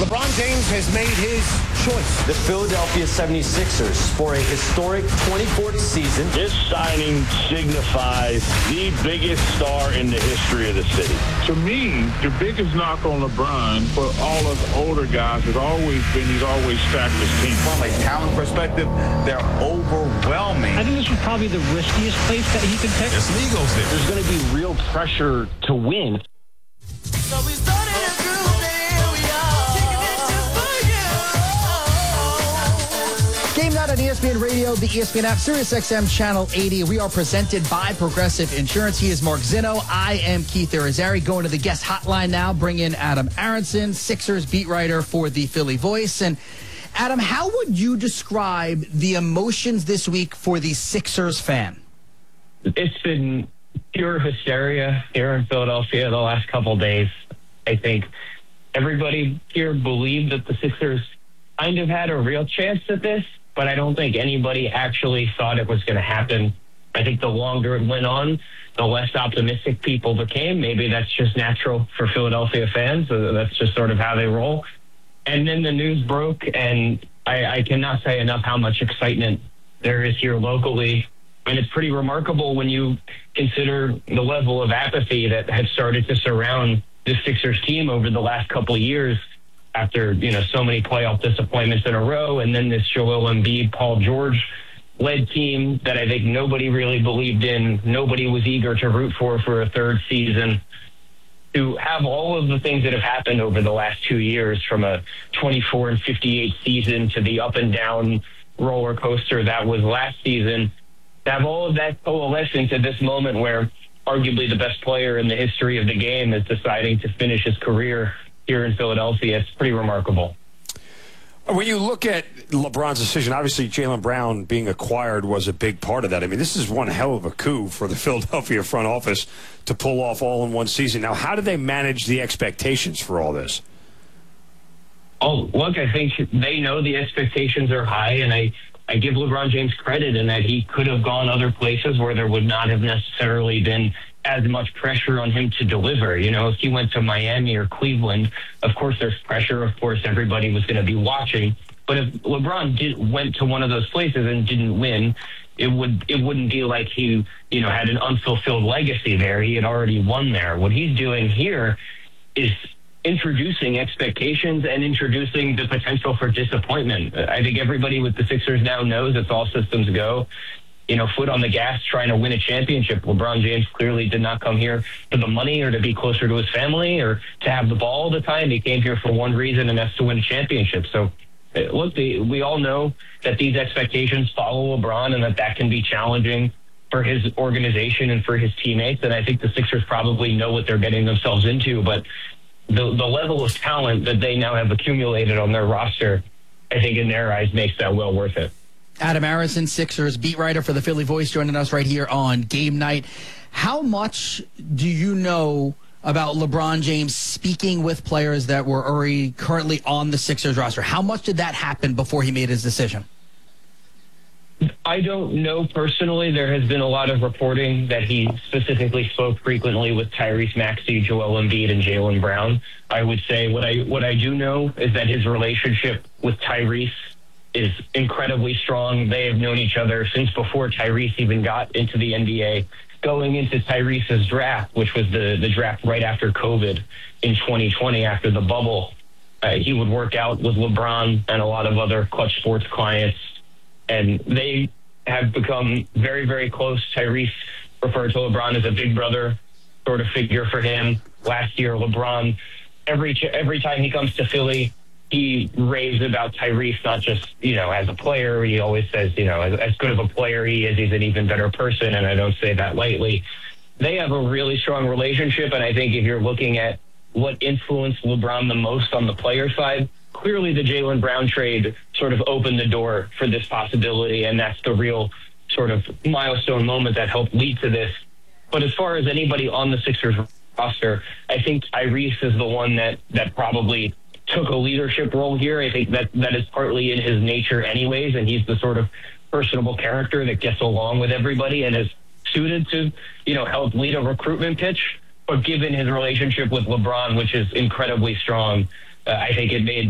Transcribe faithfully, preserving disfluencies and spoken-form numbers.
LeBron James has made his choice. The Philadelphia seventy-sixers for a historic twenty-fourth season. This signing signifies the biggest star in the history of the city. To me, the biggest knock on LeBron for all of the older guys has always been he's always stacked his team. From a talent perspective, they're overwhelming. I think this was probably the riskiest place that he could pick. There's some egos there. There's going to be real pressure to win. So we started a group, and here we are, kicking it just for you. Game night on E S P N Radio, the E S P N app, Sirius X M Channel eighty. We are presented by Progressive Insurance. He is Mark Zinno. I am Keith Irizarry. Going to the guest hotline now. Bring in Adam Aronson, Sixers beat writer for the Philly Voice. And Adam, how would you describe the emotions this week for the Sixers fan? It's been pure hysteria here in Philadelphia the last couple days. I think everybody here believed that the Sixers kind of had a real chance at this, but I don't think anybody actually thought it was going to happen. I think the longer it went on, the less optimistic people became. Maybe that's just natural for Philadelphia fans. So that's just sort of how they roll. And then the news broke, and I, I cannot say enough how much excitement there is here locally. And it's pretty remarkable when you consider the level of apathy that had started to surround the Sixers team over the last couple of years after, you know, so many playoff disappointments in a row. And then this Joel Embiid, Paul George led team that I think nobody really believed in. Nobody was eager to root for for a third season. To have all of the things that have happened over the last two years, from a twenty-four and fifty-eight season to the up and down roller coaster that was last season, to have all of that coalesce into this moment where arguably the best player in the history of the game is deciding to finish his career here in Philadelphia, it's pretty remarkable. When you look at LeBron's decision, obviously Jaylen Brown being acquired was a big part of that. I mean, this is one hell of a coup for the Philadelphia front office to pull off all in one season. Now, how do they manage the expectations for all this? Oh, look, I think they know the expectations are high, and I, I give LeBron James credit in that he could have gone other places where there would not have necessarily been as much pressure on him to deliver. You know, if he went to Miami or Cleveland, of course there's pressure. Of course, everybody was going to be watching. But if LeBron did, went to one of those places and didn't win, it would it wouldn't be like he, you know, had an unfulfilled legacy there. He had already won there. What he's doing here is introducing expectations and introducing the potential for disappointment. I think everybody with the Sixers now knows it's all systems go. You know, foot on the gas, trying to win a championship. LeBron James clearly did not come here for the money or to be closer to his family or to have the ball all the time. He came here for one reason, and that's to win a championship. So, look, the, we all know that these expectations follow LeBron and that that can be challenging for his organization and for his teammates. And I think the Sixers probably know what they're getting themselves into. But the, the level of talent that they now have accumulated on their roster, I think in their eyes makes that well worth it. Adam Aronson, Sixers beat writer for the Philly Voice, joining us right here on Game Night. How much do you know about LeBron James speaking with players that were already currently on the Sixers roster? How much did that happen before he made his decision? I don't know personally. There has been a lot of reporting that he specifically spoke frequently with Tyrese Maxey, Joel Embiid, and Jaylen Brown. I would say what I what I do know is that his relationship with Tyrese is incredibly strong. They have known each other since before Tyrese even got into the N B A. Going into Tyrese's draft, which was the, the draft right after COVID in twenty twenty, after the bubble, uh, he would work out with LeBron and a lot of other Clutch Sports clients, and they have become very, very close. Tyrese referred to LeBron as a big brother sort of figure for him. Last year, LeBron, every every time he comes to Philly, he raves about Tyrese, not just, you know, as a player. He always says, you know, as, as good of a player he is, he's an even better person, and I don't say that lightly. They have a really strong relationship, and I think if you're looking at what influenced LeBron the most on the player side, clearly the Jaylen Brown trade sort of opened the door for this possibility, and that's the real sort of milestone moment that helped lead to this. But as far as anybody on the Sixers roster, I think Tyrese is the one that, that probably took a leadership role here. I think that that is partly in his nature anyways, and he's the sort of personable character that gets along with everybody and is suited to, you know, help lead a recruitment pitch. But given his relationship with LeBron, which is incredibly strong, uh, I think it made